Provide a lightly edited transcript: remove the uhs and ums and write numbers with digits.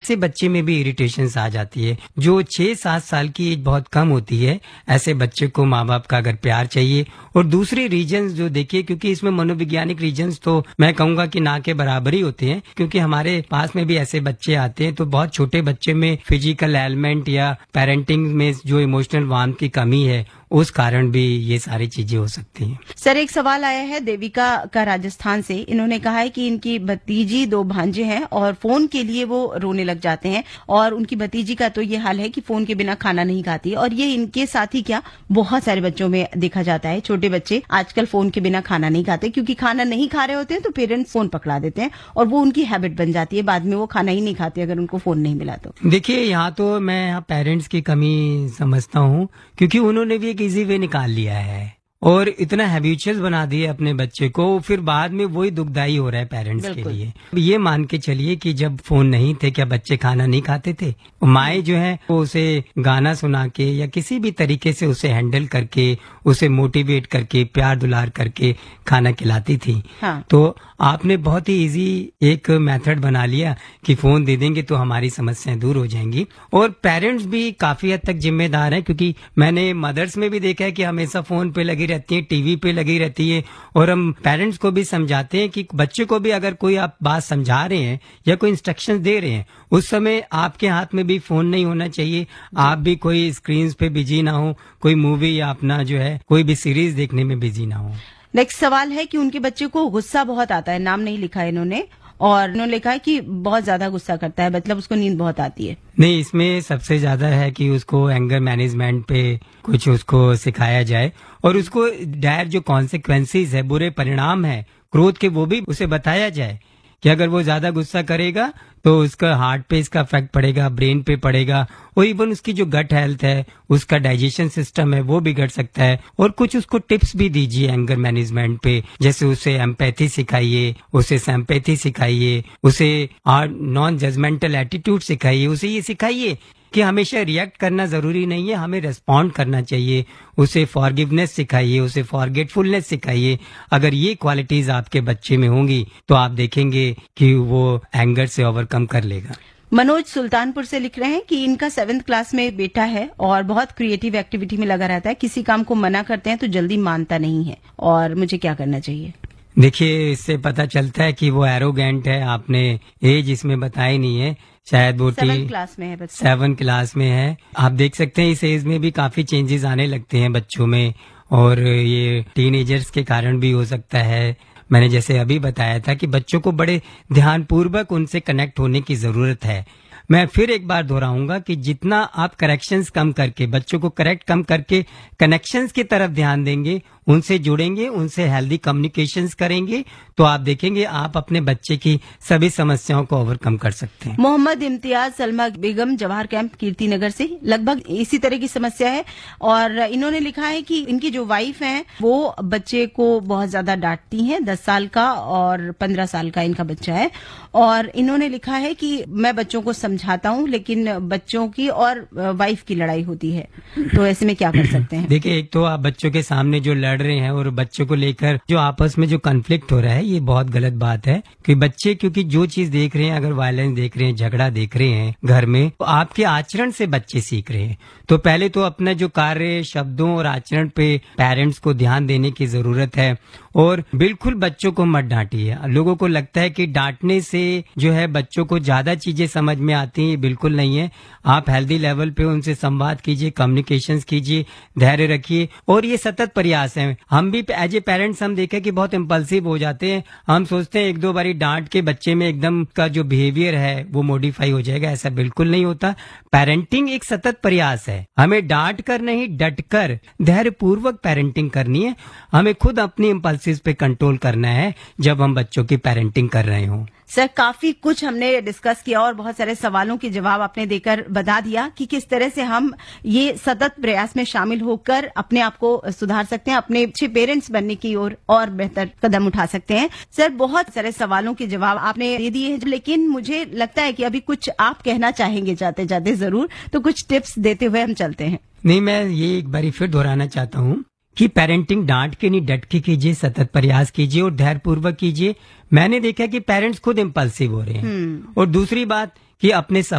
ऐसे बच्चे में भी इरिटेशंस आ जाती है। जो 6-7 साल की एज बहुत कम होती है, ऐसे बच्चे को माँ बाप का अगर प्यार चाहिए। और दूसरे रीजन्स जो देखिए, क्योंकि इसमें मनोवैज्ञानिक रीजन्स तो मैं कहूंगा कि ना के बराबर ही होते हैं, क्योंकि हमारे पास में भी ऐसे बच्चे आते हैं तो बहुत छोटे बच्चे में फिजिकल एलिमेंट या पेरेंटिंग में जो इमोशनल वार्मथ की कमी है, उस कारण भी ये सारी चीजें हो सकती हैं। सर, एक सवाल आया है देविका का राजस्थान से। इन्होंने कहा है कि इनकी भतीजी 2 भांजे हैं और फोन के लिए वो रोने लग जाते हैं, और उनकी भतीजी का तो ये हाल है कि फोन के बिना खाना नहीं खाती। और ये इनके साथ ही क्या, बहुत सारे बच्चों में देखा जाता है। छोटे बच्चे आजकल फोन के बिना खाना नहीं खाते, क्योंकि खाना नहीं खा रहे होते हैं तो पेरेंट्स फोन पकड़ा देते हैं और वो उनकी हैबिट बन जाती है। बाद में वो खाना ही नहीं खाते अगर उनको फोन नहीं मिला तो। देखिए, यहाँ तो मैं पेरेंट्स की कमी समझता हूँ, क्योंकि उन्होंने भी एक इजी वे निकाल लिया है और इतना हैबिचुअल बना दिया अपने बच्चे को, फिर बाद में वही दुखदाई हो रहा है पेरेंट्स के लिए। ये मान के चलिए कि जब फोन नहीं थे, क्या बच्चे खाना नहीं खाते थे? माएँ जो है वो उसे गाना सुना के या किसी भी तरीके से उसे हैंडल करके, उसे मोटिवेट करके, प्यार दुलार करके खाना खिलाती थी। हाँ। तो आपने बहुत ही इजी एक मेथड बना लिया कि फोन दे देंगे तो हमारी समस्याएं दूर हो जाएंगी। और पेरेंट्स भी काफी हद तक जिम्मेदार हैं, क्योंकि मैंने मदर्स में भी देखा है कि हमेशा फोन पे लगी रहती है, टीवी पे लगी रहती है। और हम पेरेंट्स को भी समझाते हैं कि बच्चे को भी अगर कोई आप बात समझा रहे हैं या कोई इंस्ट्रक्शन दे रहे हैं, उस समय आपके हाथ में भी फोन नहीं होना चाहिए। आप भी कोई स्क्रीन पे बिजी ना हो, कोई मूवी या अपना जो है कोई भी सीरीज देखने में बिजी ना हो। नेक्स्ट सवाल है कि उनके बच्चे को गुस्सा बहुत आता है। नाम नहीं लिखा है इन्होंने, और इन्होंने लिखा है कि बहुत ज्यादा गुस्सा करता है, मतलब उसको नींद बहुत आती है। नहीं, इसमें सबसे ज्यादा है कि उसको एंगर मैनेजमेंट पे कुछ उसको सिखाया जाए, और उसको डायर जो कॉन्सिक्वेंसेस है, बुरे परिणाम है क्रोध के, वो भी उसे बताया जाए कि अगर वो ज्यादा गुस्सा करेगा तो उसका हार्ट पे इसका इफेक्ट पड़ेगा, ब्रेन पे पड़ेगा, और इवन उसकी जो गट हेल्थ है, उसका डाइजेशन सिस्टम है, वो बिगड़ सकता है। और कुछ उसको टिप्स भी दीजिए एंगर मैनेजमेंट पे, जैसे उसे एम्पैथी सिखाइए, उसे सिंपैथी सिखाइए, उसे नॉन जजमेंटल एटीट्यूड सिखाइए, उसे ये सिखाइए कि हमेशा रिएक्ट करना जरूरी नहीं है, हमें रेस्पॉन्ड करना चाहिए। उसे फॉरगिवनेस सिखाइए, उसे फॉरगेटफुलनेस सिखाइए। अगर ये क्वालिटीज आपके बच्चे में होंगी तो आप देखेंगे कि वो एंगर से ओवरकम कर लेगा। मनोज सुल्तानपुर से लिख रहे हैं कि इनका 7th क्लास में बेटा है और बहुत क्रिएटिव एक्टिविटी में लगा रहता है। किसी काम को मना करते हैं तो जल्दी मानता नहीं है, और मुझे क्या करना चाहिए? देखिए, इससे पता चलता है कि वो एरोगेंट है। आपने एज इसमें बताई नहीं है, शायद वो 7th क्लास में है। 7 क्लास में है। आप देख सकते हैं इस एज में भी काफी चेंजेस आने लगते हैं बच्चों में, और ये टीनेजर्स के कारण भी हो सकता है। मैंने जैसे अभी बताया था कि बच्चों को बड़े ध्यानपूर्वक उनसे कनेक्ट होने की जरूरत है। मैं फिर एक बार दोहराऊंगा कि जितना आप करेक्शंस कम करके, बच्चों को करेक्ट कम करके कनेक्शंस की तरफ ध्यान देंगे, उनसे जुड़ेंगे, उनसे हेल्दी कम्युनिकेशंस करेंगे, तो आप देखेंगे आप अपने बच्चे की सभी समस्याओं को ओवरकम कर सकते हैं। मोहम्मद इम्तियाज सलमा बेगम, जवाहर कैंप, कीर्ति नगर से लगभग इसी तरह की समस्या है, और इन्होंने लिखा है कि इनकी जो वाइफ हैं वो बच्चे को बहुत ज्यादा डांटती हैं। 10 साल का और 15 साल का इनका बच्चा है, और इन्होंने लिखा है कि मैं बच्चों को समझाता हूं लेकिन बच्चों की और वाइफ की लड़ाई होती है, तो ऐसे में क्या कर सकते हैं? देखिए, एक तो आप बच्चों के सामने जो लड़ रहे हैं और बच्चों को लेकर जो आपस में जो कन्फ्लिक्ट हो रहा है, ये बहुत गलत बात है। कि बच्चे क्योंकि जो चीज देख रहे हैं, अगर वायलेंस देख रहे हैं, झगड़ा देख रहे हैं घर में, तो आपके आचरण से बच्चे सीख रहे हैं। तो पहले तो अपना जो कार्य, शब्दों और आचरण पे पेरेंट्स को ध्यान देने की जरूरत है, और बिल्कुल बच्चों को मत डांटिए। लोगों को लगता है कि डांटने से जो है बच्चों को ज्यादा चीजें समझ में आती हैं, बिल्कुल नहीं है। आप हेल्दी लेवल पे उनसे संवाद कीजिए, कम्युनिकेशंस कीजिए, धैर्य रखिए, और ये सतत प्रयास है। हम भी एज ए पेरेंट्स हम देखें कि बहुत इम्पल्सिव हो जाते हैं। हम सोचते हैं 1-2 बारी डांट के बच्चे में एकदम का जो बिहेवियर है वो मॉडिफाई हो जाएगा, ऐसा बिल्कुल नहीं होता। पेरेंटिंग एक सतत प्रयास है, हमें डांट कर नहीं, डट कर धैर्य पूर्वक पेरेंटिंग करनी है। हमें खुद अपनी इम्पल्सिव पे कंट्रोल करना है जब हम बच्चों की पेरेंटिंग कर रहे हों। सर, काफी कुछ हमने डिस्कस किया और बहुत सारे सवालों के जवाब आपने देकर बता दिया कि किस तरह से हम ये सतत प्रयास में शामिल होकर अपने आप को सुधार सकते हैं, अपने अच्छे पेरेंट्स बनने की ओर और बेहतर कदम उठा सकते हैं। सर, बहुत सारे सवालों के जवाब आपने दे दिए हैं, लेकिन मुझे लगता है कि अभी कुछ आप कहना चाहेंगे जाते जाते जरूर, तो कुछ टिप्स देते हुए हम चलते हैं। नहीं, मैं ये एक बारी फिर दोहराना चाहता हूँ कि पेरेंटिंग डांट के नहीं, डट के कीजिए, सतत प्रयास कीजिए और धैर्य पूर्वक कीजिए। मैंने देखा कि पेरेंट्स खुद इम्पल्सिव हो रहे हैं। और दूसरी बात कि अपने